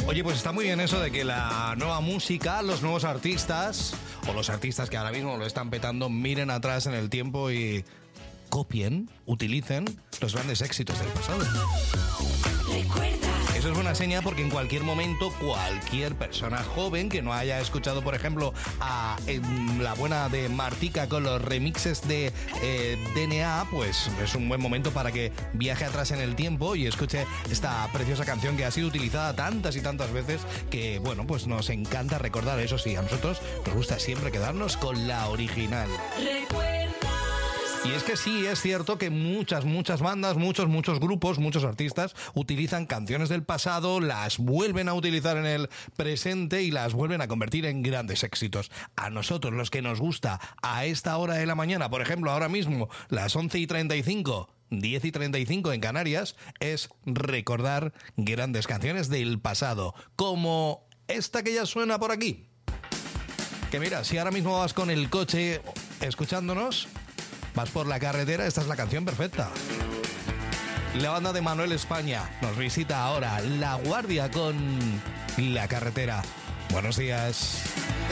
Oye, pues está muy bien eso de que la nueva música, los nuevos artistas, o los artistas que ahora mismo lo están petando, miren atrás en el tiempo y copien, utilicen los grandes éxitos del pasado. Eso es buena seña porque en cualquier momento cualquier persona joven que no haya escuchado, por ejemplo, a la buena de Martika con los remixes de DNA, pues es un buen momento para que viaje atrás en el tiempo y escuche esta preciosa canción que ha sido utilizada tantas y tantas veces que, bueno, pues nos encanta recordar. Eso sí, a nosotros nos gusta siempre quedarnos con la original. Y es que sí, es cierto que muchas bandas, muchos grupos, muchos artistas utilizan canciones del pasado, las vuelven a utilizar en el presente y las vuelven a convertir en grandes éxitos. A nosotros, los que nos gusta a esta hora de la mañana, por ejemplo, ahora mismo, las 11:35, 10:35 en Canarias, es recordar grandes canciones del pasado, como esta que ya suena por aquí. Que mira, si ahora mismo vas con el coche escuchándonos, vas por la carretera, esta es la canción perfecta. La banda de Manuel España nos visita ahora, La Guardia con La Carretera. Buenos días.